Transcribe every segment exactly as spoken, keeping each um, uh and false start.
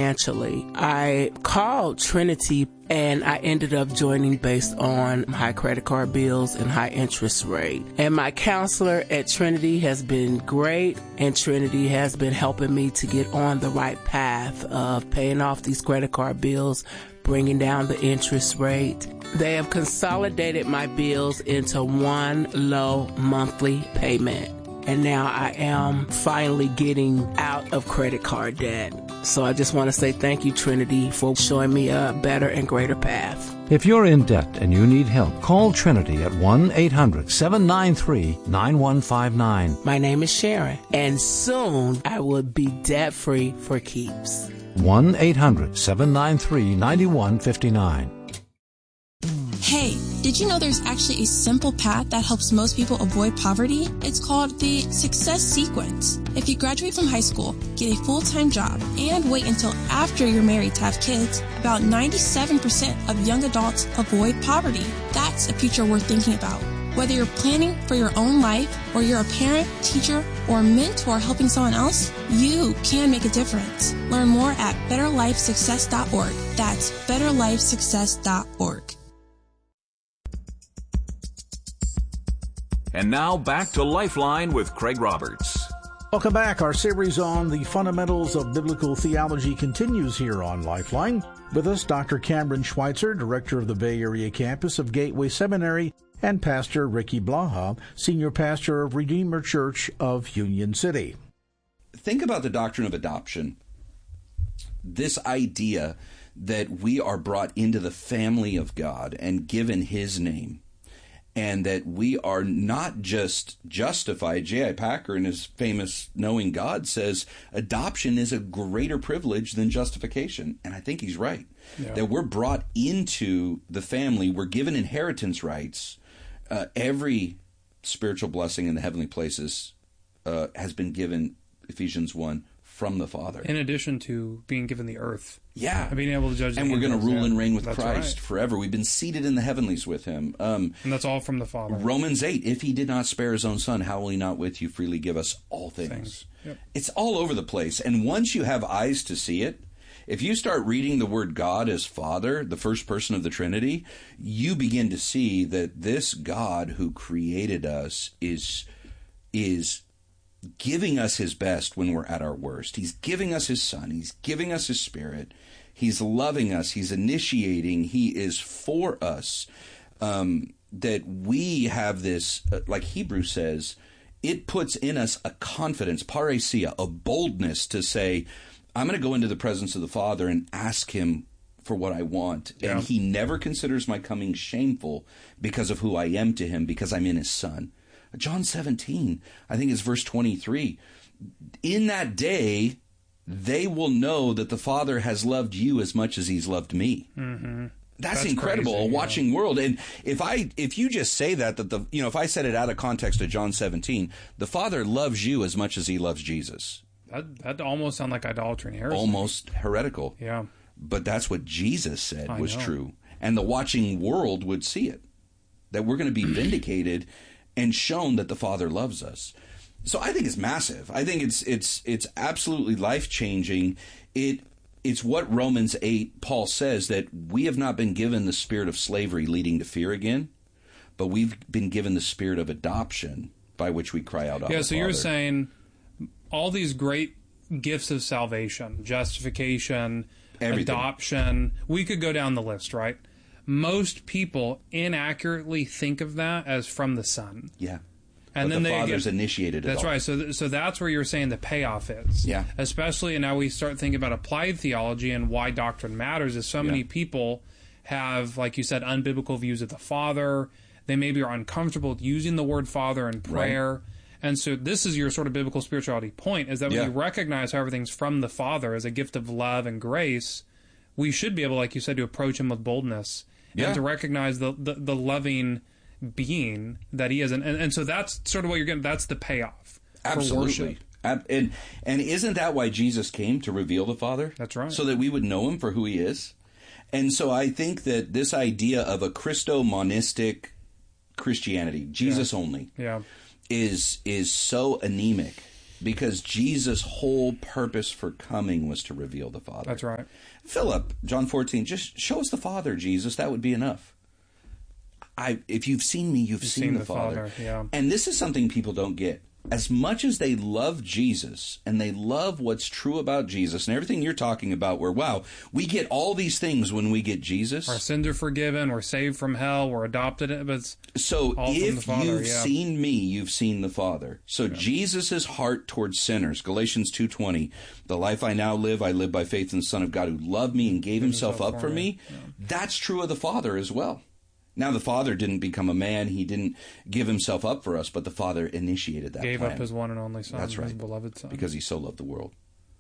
financially. I called Trinity and I ended up joining based on high credit card bills and high interest rate. And my counselor at Trinity has been great, and Trinity has been helping me to get on the right path of paying off these credit card bills, bringing down the interest rate. They have consolidated my bills into one low monthly payment. And now I am finally getting out of credit card debt. So I just want to say thank you, Trinity, for showing me a better and greater path. If you're in debt and you need help, call Trinity at one eight hundred seven nine three nine one five nine. My name is Sharon, and soon I will be debt-free for keeps. one eight hundred seven nine three nine one five nine. Hey, did you know there's actually a simple path that helps most people avoid poverty? It's called the Success Sequence. If you graduate from high school, get a full-time job, and wait until after you're married to have kids, about ninety-seven percent of young adults avoid poverty. That's a future worth thinking about. Whether you're planning for your own life, or you're a parent, teacher, or mentor helping someone else, you can make a difference. Learn more at better life success dot org. That's better life success dot org. And now back to Lifeline with Craig Roberts. Welcome back. Our series on the fundamentals of biblical theology continues here on Lifeline. With us, Doctor Cameron Schweitzer, director of the Bay Area campus of Gateway Seminary, and Pastor Ricky Blaha, senior pastor of Redeemer Church of Union City. Think about the doctrine of adoption. This idea that we are brought into the family of God and given His name, and that we are not just justified. J I. Packer, in his famous Knowing God, says adoption is a greater privilege than justification. And I think he's right. Yeah. That we're brought into the family. We're given inheritance rights. Uh, every spiritual blessing in the heavenly places uh, has been given, Ephesians one, from the Father. In addition to being given the earth. Yeah. And being able to judge the And we're going to rule yeah. and reign with That's Christ right. forever. We've been seated in the heavenlies with Him. Um, and that's all from the Father. Romans eight, if He did not spare His own Son, how will He not with you freely give us all things? things. Yep. It's all over the place. And once you have eyes to see it, if you start reading the word God as Father, the first person of the Trinity, you begin to see that this God who created us is is giving us His best when we're at our worst. He's giving us His Son. He's giving us His Spirit. He's loving us. He's initiating. He is for us. Um, that we have this, uh, like Hebrews says, it puts in us a confidence, parousia, a boldness to say, I'm going to go into the presence of the Father and ask Him for what I want. Yeah. And He never considers my coming shameful because of who I am to Him, because I'm in His Son. John seventeen, I think it's verse twenty-three. In that day, they will know that the Father has loved you as much as He's loved me. Mm-hmm. That's, That's incredible, crazy, a watching yeah. world. And if I, if you just say that, that the, you know, if I said it out of context of John seventeen, the Father loves you as much as He loves Jesus. That that almost sound like idolatry and heresy. Almost heretical. Yeah. But that's what Jesus said I was know. true. And the watching world would see it. That we're going to be vindicated and shown that the Father loves us. So I think it's massive. I think it's it's it's absolutely life-changing. It it's what Romans eight, Paul says, that we have not been given the spirit of slavery leading to fear again, but we've been given the spirit of adoption by which we cry out, Abba, Yeah, so Father. You're saying all these great gifts of salvation, justification, Everything. adoption, we could go down the list, right? Most people inaccurately think of that as from the Son. Yeah. And but then the they Father's get, initiated it That's all. right. So th- so that's where you're saying the payoff is. Yeah. Especially, and now we start thinking about applied theology and why doctrine matters, is so many Yeah. people have, like you said, unbiblical views of the Father. They maybe are uncomfortable with using the word Father in prayer. Right. And so this is your sort of biblical spirituality point, is that when Yeah. you recognize how everything's from the Father as a gift of love and grace, we should be able, like you said, to approach Him with boldness Yeah. and to recognize the, the, the loving being that He is. And, and, and so that's sort of what you're getting. That's the payoff for Absolutely. worship. Ab- and, and isn't that why Jesus came, to reveal the Father? That's right. So that we would know Him for who He is. And so I think that this idea of a Christo-monistic Christianity, Jesus yeah. only, yeah. is is so anemic because Jesus' whole purpose for coming was to reveal the Father. That's right. Philip, John fourteen, just show us the Father, Jesus. That would be enough. I, if you've seen me, you've, you've seen, seen the, the Father. Father. Yeah. And this is something people don't get. As much as they love Jesus and they love what's true about Jesus and everything you're talking about, where, wow, we get all these things when we get Jesus. Our sins are forgiven. We're saved from hell. We're adopted. But it's so all if from the Father, you've yeah. seen me, you've seen the Father. So yeah. Jesus' heart towards sinners, Galatians two twenty, the life I now live, I live by faith in the Son of God who loved me and gave himself, himself up for me. me. Yeah. That's true of the Father as well. Now, the Father didn't become a man. He didn't give himself up for us, but the Father initiated that Gave plan. up his one and only Son, That's right. his beloved Son. Because he so loved the world.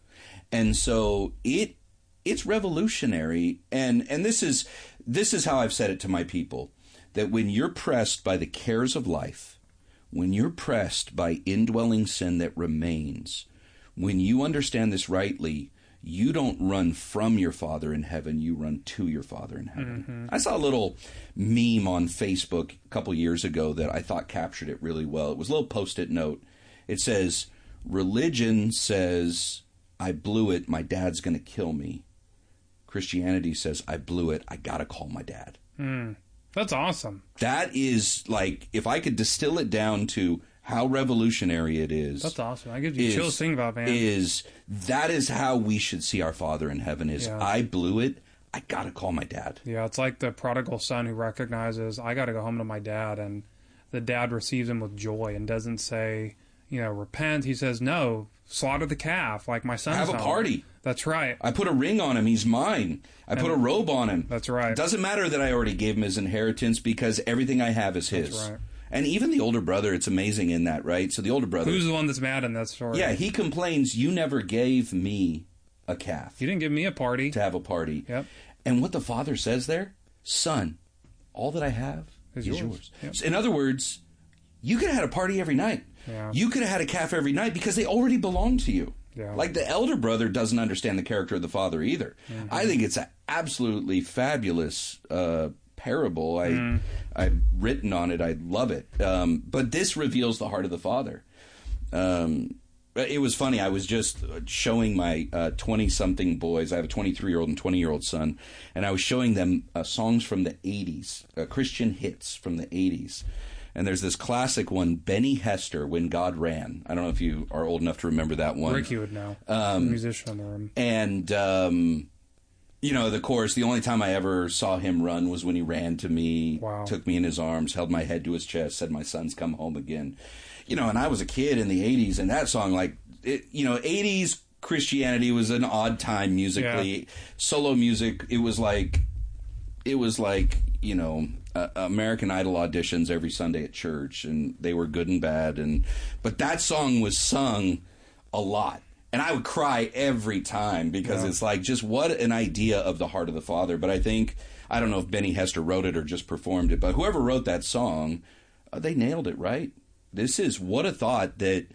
And so it it's revolutionary. And, and this is this is how I've said it to my people, that when you're pressed by the cares of life, when you're pressed by indwelling sin that remains, when you understand this rightly, you don't run from your Father in heaven, you run to your Father in heaven. Mm-hmm. I saw a little meme on Facebook a couple years ago that I thought captured it really well. It was a little post-it note. It says, religion says, I blew it, my dad's going to kill me. Christianity says, I blew it, I got to call my dad. Mm. That's awesome. That is like, if I could distill it down to how revolutionary it is. That's awesome. I give you chills thinking about, man. Is that is how we should see our Father in heaven is, yeah. I blew it, I got to call my dad. Yeah, it's like the prodigal son who recognizes, I got to go home to my dad, and the dad receives him with joy and doesn't say, you know, repent. He says, no, slaughter the calf, like my son's Have a home. party. That's right. I put a ring on him, he's mine. I and put a robe on him. That's right. It doesn't matter that I already gave him his inheritance because everything I have is his. That's right. And even the older brother, it's amazing in that, right? So the older brother... Who's the one that's mad in that story? Yeah, he complains, you never gave me a calf. You didn't give me a party. To have a party. Yep. And what the father says there, son, all that I have is, is yours. yours. Yep. So in other words, you could have had a party every night. Yeah. You could have had a calf every night because they already belong to you. Yeah. Like the elder brother doesn't understand the character of the father either. Mm-hmm. I think it's an absolutely fabulous uh, parable. I, mm. I've written on it. I love it. Um, but this reveals the heart of the Father. Um, it was funny. I was just showing my twenty-something uh, boys. I have a twenty-three-year-old and twenty-year-old son. And I was showing them uh, songs from the eighties, uh, Christian hits from the eighties. And there's this classic one, Benny Hester, When God Ran. I don't know if you are old enough to remember that one. Ricky would know. Um, the musician in the room. And... Um, You know, the chorus, the only time I ever saw him run was when he ran to me, wow. took me in his arms, held my head to his chest, said, my son's come home again. You know, and I was a kid in the eighties, and that song, like, it, you know, eighties Christianity was an odd time musically. Yeah. Solo music, it was like, it was like, you know, uh, American Idol auditions every Sunday at church, and they were good and bad. And but that song was sung a lot. And I would cry every time because yeah. it's like, just what an idea of the heart of the Father. But I think, I don't know if Benny Hester wrote it or just performed it, but whoever wrote that song, uh, they nailed it, right? This is, what a thought that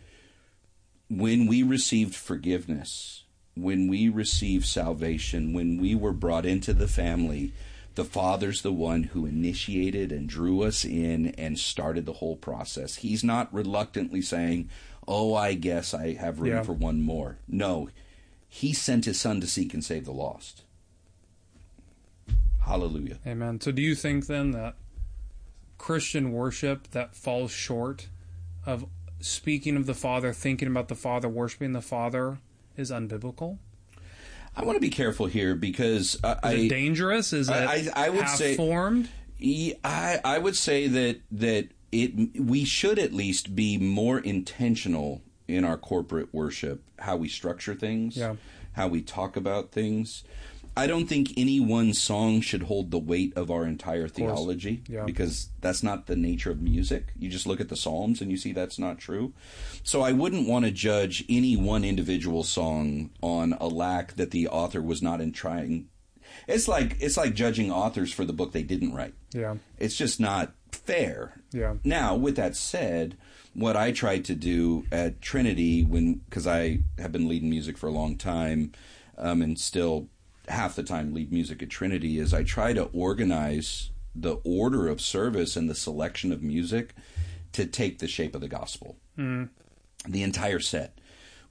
when we received forgiveness, when we received salvation, when we were brought into the family, the Father's the one who initiated and drew us in and started the whole process. He's not reluctantly saying, oh, I guess I have room yeah. for one more. No, he sent his son to seek and save the lost. Hallelujah. Amen. So do you think then that Christian worship that falls short of speaking of the Father, thinking about the Father, worshiping the Father is unbiblical? I want to be careful here because uh, is I, it dangerous? Is it I, I, I would half-formed? Say, I, I would say that that it we should at least be more intentional in our corporate worship, how we structure things, yeah. how we talk about things. I don't think any one song should hold the weight of our entire theology yeah. because that's not the nature of music. You just look at the Psalms and you see that's not true. So I wouldn't want to judge any one individual song on a lack that the author was not in trying. It's like it's like judging authors for the book they didn't write. Yeah. It's just not fair. Yeah. Now, with that said, what I tried to do at Trinity, when because I have been leading music for a long time, um, and still half the time lead music at Trinity, is I try to organize the order of service and the selection of music to take the shape of the gospel. Mm. The entire set.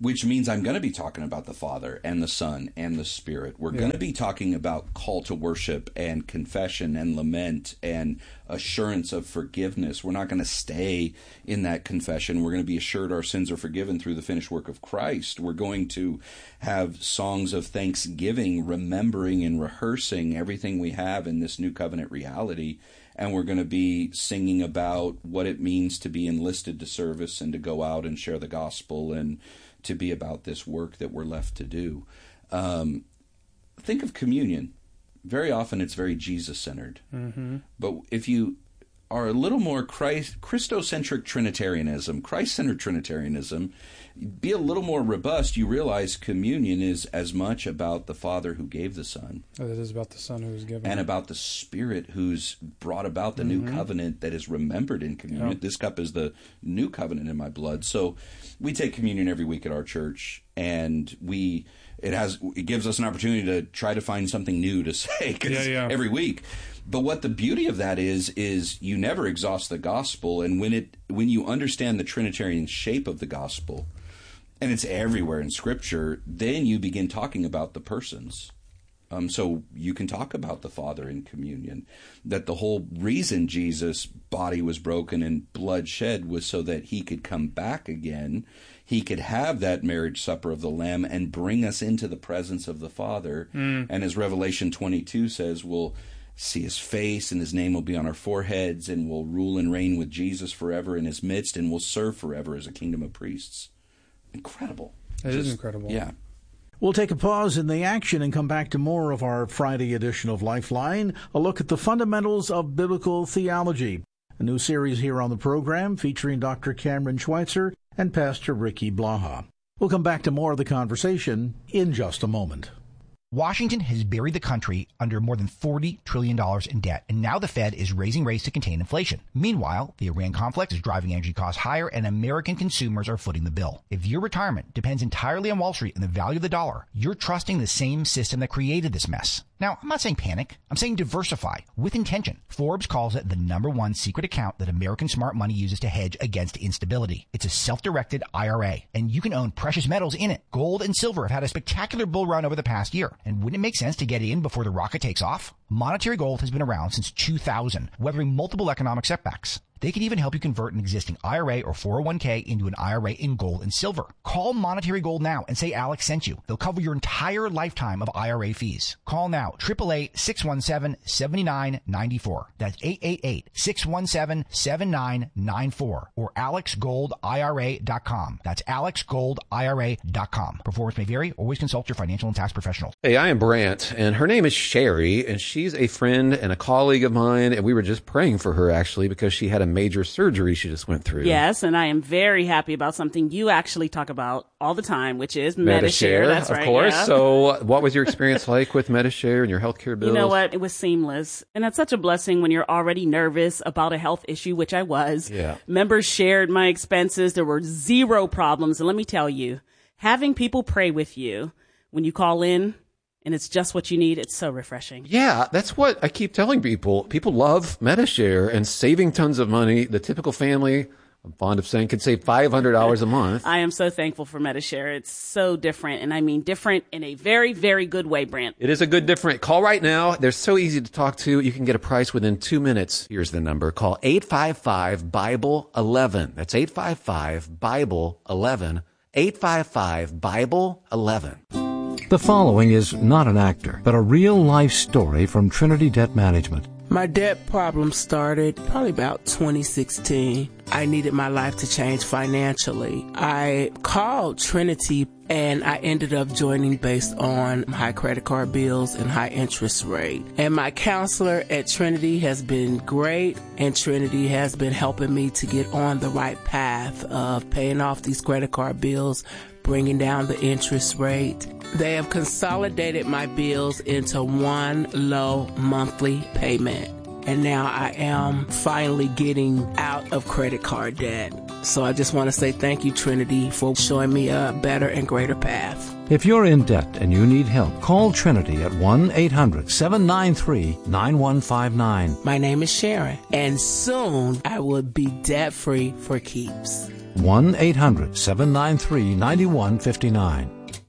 which means I'm going to be talking about the Father and the Son and the Spirit. We're yeah. going to be talking about call to worship and confession and lament and assurance of forgiveness. We're not going to stay in that confession. We're going to be assured our sins are forgiven through the finished work of Christ. We're going to have songs of thanksgiving, remembering and rehearsing everything we have in this new covenant reality. And we're going to be singing about what it means to be enlisted to service and to go out and share the gospel and to be about this work that we're left to do. Um, think of communion. Very often it's very Jesus-centered. Mm-hmm. But if you are a little more Christ, Christocentric Trinitarianism, Christ-centered Trinitarianism, be a little more robust, you realize communion is as much about the Father who gave the Son. Oh, it is about the Son who was given. And about the Spirit who's brought about the mm-hmm. new covenant that is remembered in communion. Yep. This cup is the new covenant in my blood. So we take communion every week at our church, and we it has it gives us an opportunity to try to find something new to say yeah, yeah. every week. But what the beauty of that is, is you never exhaust the gospel, and when it when you understand the Trinitarian shape of the gospel, and it's everywhere in Scripture, then you begin talking about the persons. Um, so you can talk about the Father in communion, that the whole reason Jesus' body was broken and blood shed was so that he could come back again. He could have that marriage supper of the Lamb and bring us into the presence of the Father. Mm. And as Revelation twenty-two says, we'll see his face and his name will be on our foreheads, and we'll rule and reign with Jesus forever in his midst, and we'll serve forever as a kingdom of priests. Incredible. It Just, is incredible. Yeah. We'll take a pause in the action and come back to more of our Friday edition of Lifeline, a look at the fundamentals of biblical theology. A new series here on the program featuring Doctor Cameron Schweitzer and Pastor Ricky Blaha. We'll come back to more of the conversation in just a moment. Washington has buried the country under more than forty trillion dollars in debt, and now the Fed is raising rates to contain inflation. Meanwhile, the Iran conflict is driving energy costs higher, and American consumers are footing the bill. If your retirement depends entirely on Wall Street and the value of the dollar, you're trusting the same system that created this mess. Now, I'm not saying panic. I'm saying diversify with intention. Forbes calls it the number one secret account that American smart money uses to hedge against instability. It's a self-directed I R A, and you can own precious metals in it. Gold and silver have had a spectacular bull run over the past year. And wouldn't it make sense to get in before the rocket takes off? Monetary Gold has been around since two thousand, weathering multiple economic setbacks. They can even help you convert an existing I R A or four oh one k into an I R A in gold and silver. Call Monetary Gold now and say Alex sent you. They'll cover your entire lifetime of I R A fees. Call now, eight eight eight, six one seven, seven nine nine four. That's eight eight eight, six one seven, seven nine nine four or alex gold I R A dot com. That's alex gold I R A dot com. Performance may vary. Always consult your financial and tax professional. Hey, I am Brant, and her name is Sherry, and she's a friend and a colleague of mine, and we were just praying for her, actually, because she had a major surgery she just went through. Yes, and I am very happy about something you actually talk about all the time, which is Medi-Share. Medi-Share. That's of right. Of course. Yeah. So what was your experience like with Medi-Share and your healthcare bills? You know what? It was seamless. And that's such a blessing when you're already nervous about a health issue, which I was. Yeah. Members shared my expenses. There were zero problems. And let me tell you, having people pray with you when you call in, and it's just what you need, it's so refreshing. Yeah, that's what I keep telling people. People love Medi-Share and saving tons of money. The typical family, I'm fond of saying, could save five hundred dollars a month. I am so thankful for Medi-Share. It's so different, and I mean different in a very, very good way, Brant. It is a good different. Call right now. They're so easy to talk to. You can get a price within two minutes. Here's the number. Call eight five five, Bible eleven. That's eight five five, Bible eleven. eight five five, Bible eleven. The following is not an actor, but a real-life story from Trinity Debt Management. My debt problem started probably about twenty sixteen. I needed my life to change financially. I called Trinity, and I ended up joining based on high credit card bills and high interest rate. And my counselor at Trinity has been great, and Trinity has been helping me to get on the right path of paying off these credit card bills, bringing down the interest rate. They have consolidated my bills into one low monthly payment. And now I am finally getting out of credit card debt. So I just want to say thank you, Trinity, for showing me a better and greater path. If you're in debt and you need help, call Trinity at one eight hundred, seven nine three, nine one five nine. My name is Sharon, and soon I will be debt-free for keeps. one eight hundred seven nine three nine one five nine.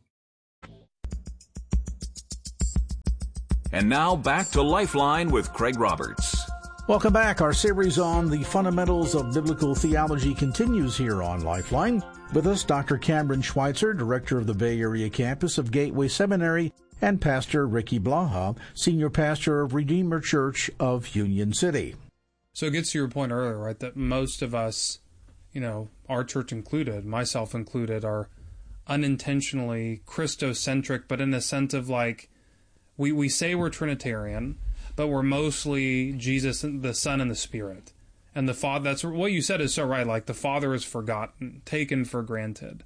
And now back to Lifeline with Craig Roberts. Welcome back. Our series on the fundamentals of biblical theology continues here on Lifeline. With us, Doctor Cameron Schweitzer, director of the Bay Area campus of Gateway Seminary, and Pastor Ricky Blaha, senior pastor of Redeemer Church of Union City. So it gets to your point earlier, right, that most of us, you know, our church included, myself included, are unintentionally Christocentric, but in a sense of like, we, we say we're Trinitarian, but we're mostly Jesus, the Son, and the Spirit. And the Father, that's what you said is so right, like the Father is forgotten, taken for granted.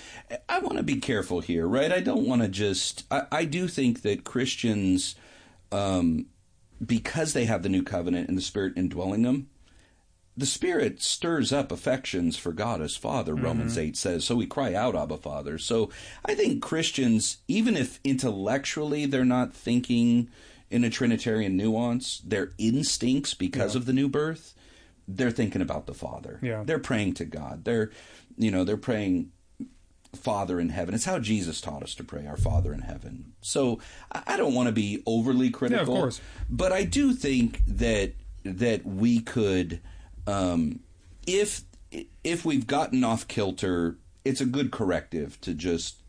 I want to be careful here, right? I don't want to just, I, I do think that Christians, um, because they have the new covenant and the Spirit indwelling them, the Spirit stirs up affections for God as Father, mm-hmm. Romans eight says. So we cry out, Abba, Father. So I think Christians, even if intellectually they're not thinking in a Trinitarian nuance, their instincts, because yeah. of the new birth, they're thinking about the Father. Yeah. They're praying to God. They're, you know, they're praying Father in heaven. It's how Jesus taught us to pray, our Father in heaven. So I don't want to be overly critical. Yeah, of course. But I do think that that we could, um, if if we've gotten off kilter, it's a good corrective to just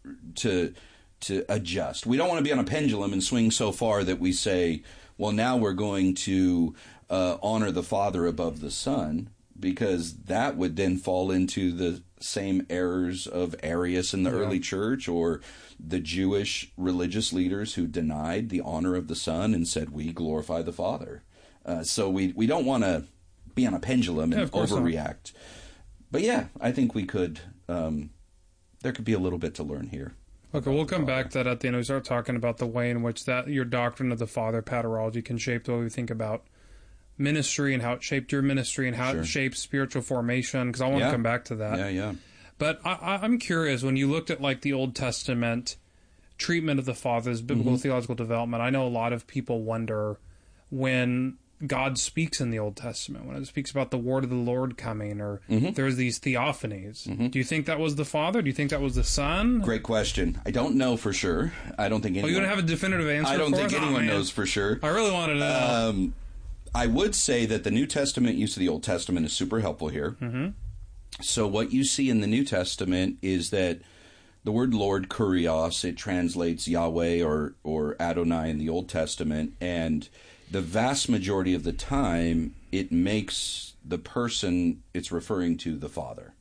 to to adjust. We don't want to be on a pendulum and swing so far that we say, well, now we're going to uh, honor the Father above the Son, because that would then fall into the same errors of Arius in the yeah. early church, or the Jewish religious leaders who denied the honor of the Son and said, we glorify the Father. Uh, so we, we don't want to be on a pendulum and yeah, overreact. So. But yeah, I think we could, um, there could be a little bit to learn here. Okay, we'll come back to that at the end. We start talking about the way in which that your doctrine of the Father, paterology, can shape the way we think about ministry and how it shaped your ministry and how sure. it shapes spiritual formation, because I want yeah. to come back to that. Yeah, yeah. But I, I'm curious, when you looked at like the Old Testament treatment of the Father's biblical mm-hmm. theological development, I know a lot of people wonder when God speaks in the Old Testament, when it speaks about the word of the Lord coming, or mm-hmm. there's these theophanies. Mm-hmm. Do you think that was the Father? Do you think that was the Son? Great question. I don't know for sure. I don't think anyone... Oh, you don't have a definitive answer I don't for think us? anyone oh, knows for sure. I really wanted to know. Um, I would say that the New Testament use of the Old Testament is super helpful here. Mm-hmm. So what you see in the New Testament is that the word Lord, kurios, it translates Yahweh or, or Adonai in the Old Testament, and the vast majority of the time, it makes the person it's referring to the Father.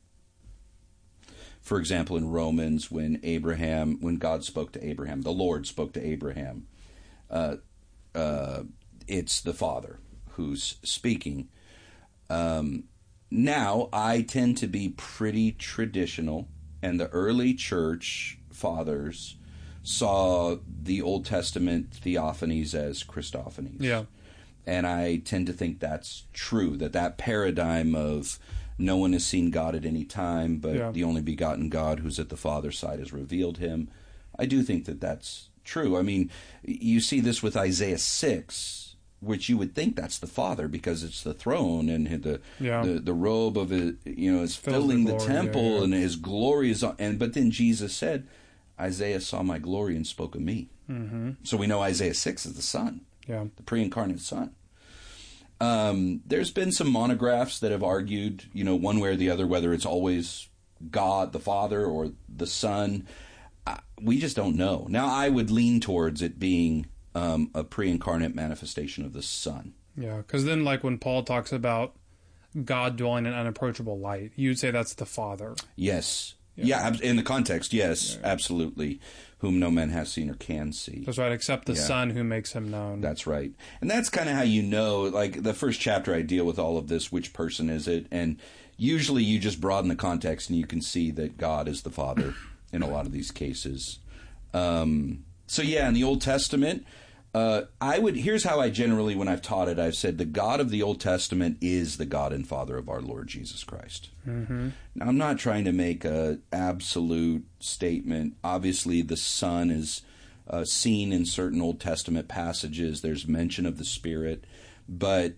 For example, in Romans, when Abraham, when God spoke to Abraham, the Lord spoke to Abraham, uh, uh, it's the Father who's speaking. Um, now, I tend to be pretty traditional, and the early church fathers saw the Old Testament theophanies as Christophanies. Yeah. And I tend to think that's true, that that paradigm of no one has seen God at any time, but yeah. the only begotten God who's at the Father's side has revealed him. I do think that that's true. I mean, you see this with Isaiah six, which you would think that's the Father because it's the throne and the yeah. the, the robe of it, you know, is filling the, glory, the temple yeah, yeah. and his glory is on. And but then Jesus said, Isaiah saw my glory and spoke of me. Mm-hmm. So we know Isaiah six is the Son, yeah. the pre-incarnate Son. Um, there's been some monographs that have argued, you know, one way or the other, whether it's always God, the Father, or the Son. Uh, we just don't know. Now, I would lean towards it being um, a pre-incarnate manifestation of the Son. Yeah, because then, like, when Paul talks about God dwelling in unapproachable light, you'd say that's the Father. Yes. Yeah, yeah in the context, yes, yeah, yeah. absolutely. Whom no man has seen or can see. That's right, except the yeah. Son who makes him known. That's right. And that's kind of how you know, like, the first chapter I deal with all of this, which person is it? And usually you just broaden the context and you can see that God is the Father in a lot of these cases. Um, so, yeah, in the Old Testament, uh, I would, here's how I generally, when I've taught it, I've said the God of the Old Testament is the God and Father of our Lord Jesus Christ. Mm-hmm. Now, I'm not trying to make a absolute statement. Obviously, the Son is uh, seen in certain Old Testament passages. There's mention of the Spirit. But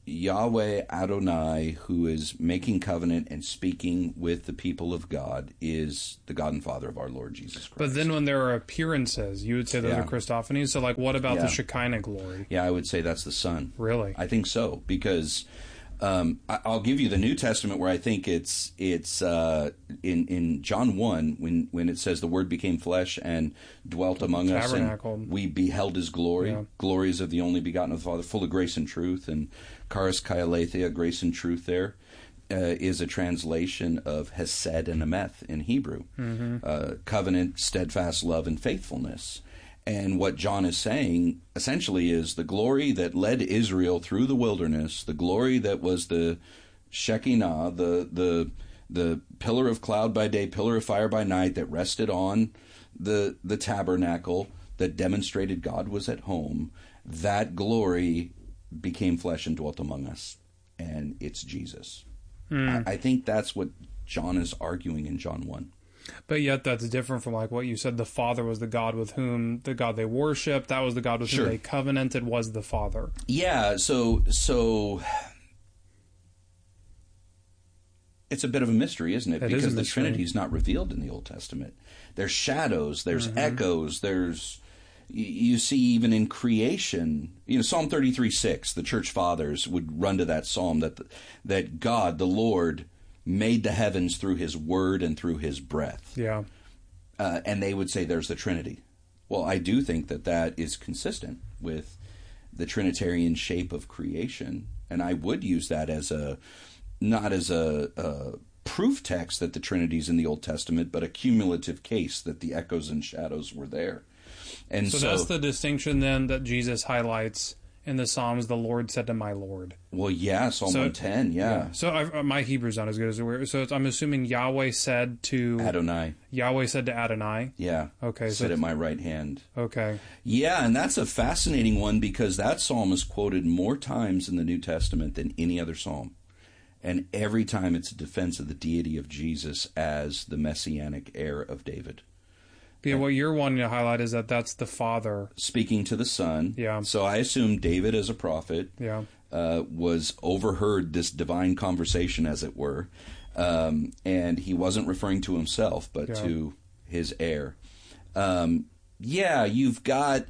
Yahweh Adonai, who is making covenant and speaking with the people of God, is the God and Father of our Lord Jesus Christ. But then when there are appearances, you would say those Yeah. are Christophanies. So, like, what about Yeah. the Shekinah glory? Yeah, I would say that's the Son. Really? I think so, because um, I, I'll give you the New Testament where I think it's it's uh, in in John one when when it says the Word became flesh and dwelt among us, and we beheld His glory. Yeah. Glories of the only begotten of the Father, full of grace and truth, and charis kai aletheia, grace and truth. There uh, is a translation of hesed and emeth in Hebrew, Mm-hmm. uh, covenant, steadfast love, and faithfulness. And what John is saying essentially is the glory that led Israel through the wilderness, the glory that was the Shekinah, the the the pillar of cloud by day, pillar of fire by night that rested on the the tabernacle that demonstrated God was at home. That glory became flesh and dwelt among us, and it's Jesus. Mm. I, I think that's what John is arguing in John one. But yet that's different from like what you said. The Father was the God with whom the God they worshiped. That was the God with Sure. whom they covenanted was the Father. Yeah, so so it's a bit of a mystery, isn't it? It is a because the mystery. Trinity is not revealed in the Old Testament. There's shadows, there's Mm-hmm. echoes, there's y- you see even in creation, you know, Psalm thirty-three six, the church fathers would run to that psalm that that God, the Lord, made the heavens through his word and through his breath. Yeah. Uh, and they would say there's the Trinity. Well, I do think that that is consistent with the Trinitarian shape of creation, and I would use that as a not as a, a proof text that the Trinity's in the Old Testament, but a cumulative case that the echoes and shadows were there. And So, so, that's the distinction then that Jesus highlights in the Psalms. The Lord said to my Lord. well, yeah, Psalm So- one ten, yeah, So I, my Hebrew's not as good as it were. So it's, I'm assuming Yahweh said to Adonai, Yahweh said to Adonai. yeah, Okay, so sit at it's- my right hand. Okay. Yeah, and that's a fascinating one because that psalm is quoted more times in the New Testament than any other psalm. And every time it's a defense of the deity of Jesus as the messianic heir of David. Yeah, what you're wanting to highlight is that that's the Father. Speaking to the Son. Yeah. So I assume David, as a prophet, Yeah. uh, was overheard this divine conversation, as it were. Um, and he wasn't referring to himself, but Yeah. to his heir. Um, yeah, you've got...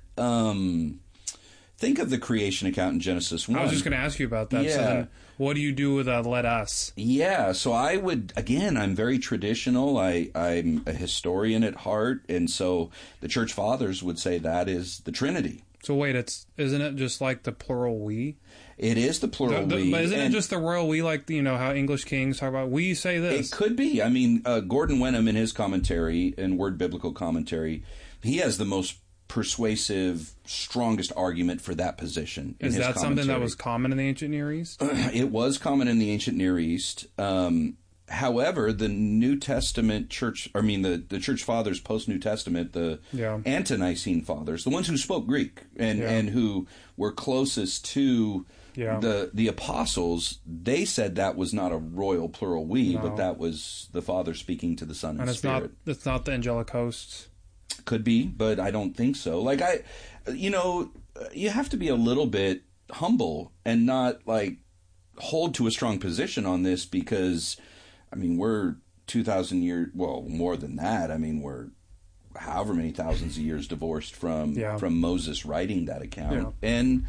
Um, think of the creation account in Genesis one. I was just going to ask you about that. Yeah. So then what do you do with uh, let us? Yeah, so I would, again, I'm very traditional. I, I'm a historian at heart, and so the church fathers would say that is the Trinity. So wait, it's isn't it just like the plural we? It is the plural The- the- we. but isn't it and just the royal we, like, you know, how English kings talk about we say this? It could be. I mean, uh, Gordon Wenham in his commentary, in Word Biblical Commentary, he has the most persuasive, strongest argument for that position. In Is his that something that commentary. was common in the ancient Near East? It was common in the ancient Near East. Um, however, the New Testament church, I mean, the, the church fathers post New Testament, the Yeah. ante-Nicene fathers, the ones who spoke Greek and, Yeah. and who were closest to Yeah. the the apostles, they said that was not a royal plural we, No. but that was the Father speaking to the Son and, And it's Spirit. not it's not the angelic hosts. Could be, but I don't think so. Like I, you know, you have to be a little bit humble and not like hold to a strong position on this because, I mean, we're two thousand years, well, more than that. I mean, we're however many thousands of years divorced from Yeah. from Moses writing that account, Yeah. and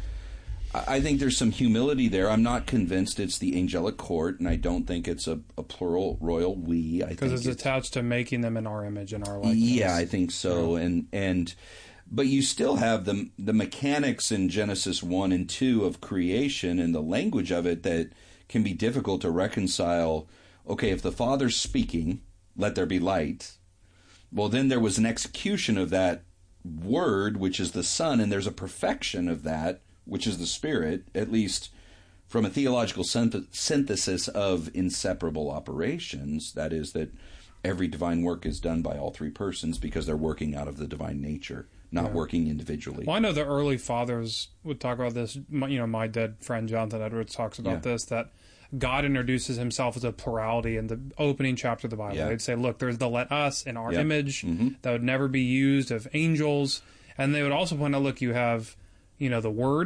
I I think there's some humility there. I'm not convinced it's the angelic court, and I don't think it's a, a plural royal we. I Because think it's attached to making them in our image and our likeness. yeah, I think so. And and but you still have the the mechanics in Genesis one and two of creation and the language of it that can be difficult to reconcile. Okay, if the Father's speaking, let there be light. Well, then there was an execution of that word, which is the Son, and there's a perfection of that, which is the Spirit, at least from a theological synth- synthesis of inseparable operations. That is, that every divine work is done by all three persons because they're working out of the divine nature, not Yeah. working individually. Well, I know the early fathers would talk about this. My- You know, my dead friend Jonathan Edwards talks about Yeah. this, that God introduces himself as a plurality in the opening chapter of the Bible. Yeah. They'd say, look, there's the let us in our Yep. image Mhm. that would never be used of angels. And they would also point out, look, you have, you know, the Word,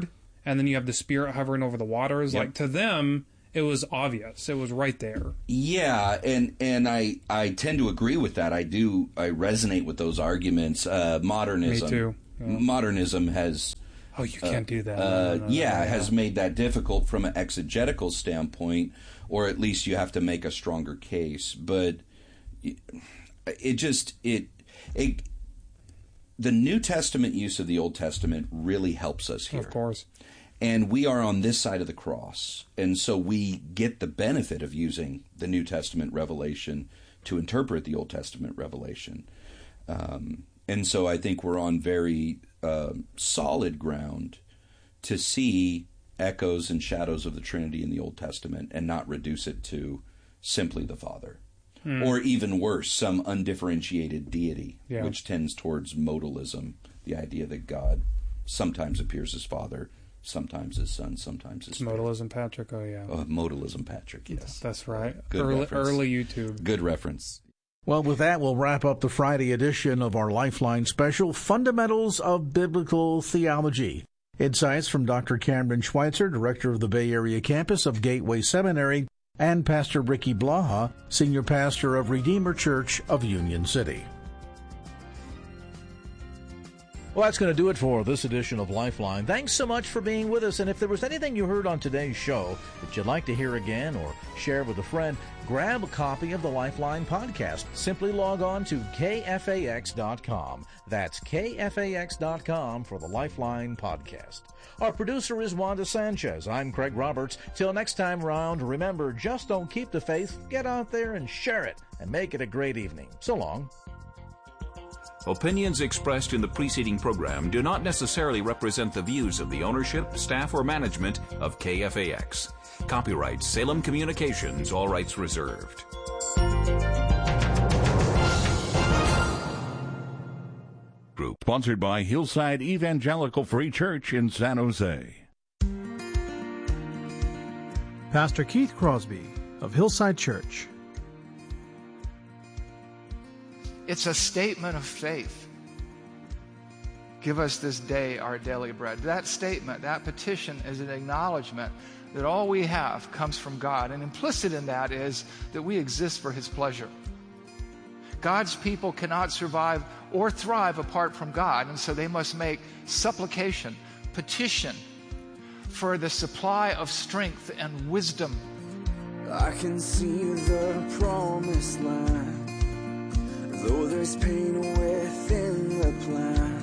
and then you have the Spirit hovering over the waters. Yep. Like, to them, it was obvious. It was right there. Yeah, and and I I tend to agree with that. I do. I resonate with those arguments. Uh, modernism. Me too. Yeah. Modernism has. Oh, you can't uh, do that. Uh, no, no, no, yeah, no, no. has made that difficult from an exegetical standpoint, or at least you have to make a stronger case. But it, it just it it the New Testament use of the Old Testament really helps us here. Of course. And we are on this side of the cross, and so we get the benefit of using the New Testament revelation to interpret the Old Testament revelation. Um, and so I think we're on very uh, solid ground to see echoes and shadows of the Trinity in the Old Testament and not reduce it to simply the Father. Hmm. Or even worse, some undifferentiated deity, yeah. which tends towards modalism, the idea that God sometimes appears as Father, sometimes as Son, sometimes as Spirit. Modalism, Patrick. Oh, yeah. Oh, modalism, Patrick, yes. That's right. Good early, reference. early YouTube. Good reference. Well, with that, we'll wrap up the Friday edition of our Lifeline special, Fundamentals of Biblical Theology. Insights from Doctor Cameron Schweitzer, director of the Bay Area campus of Gateway Seminary, and Pastor Ricky Blaha, senior pastor of Redeemer Church of Union City. Well, that's going to do it for this edition of Lifeline. Thanks so much for being with us. And if there was anything you heard on today's show that you'd like to hear again or share with a friend, grab a copy of the Lifeline podcast. Simply log on to K F A X dot com. That's K F A X dot com for the Lifeline podcast. Our producer is Wanda Sanchez. I'm Craig Roberts. Till next time round, remember, just don't keep the faith. Get out there and share it and make it a great evening. So long. Opinions expressed in the preceding program do not necessarily represent the views of the ownership, staff, or management of K F A X. Copyright Salem Communications, all rights reserved. Group sponsored by Hillside Evangelical Free Church in San Jose. Pastor Keith Crosby of Hillside Church. It's a statement of faith. Give us this day our daily bread. That statement, that petition is an acknowledgement that all we have comes from God. And implicit in that is that we exist for His pleasure. God's people cannot survive or thrive apart from God, and so they must make supplication, petition for the supply of strength and wisdom. I can see the promised land, though there's pain within the plan.